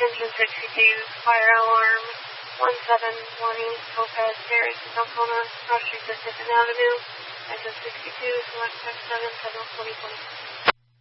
Attention 62, fire alarm 1718 Topaz Terrace, Alcona, Cross Street, Fifth Avenue. Exit 62, select X7, Federal 2020.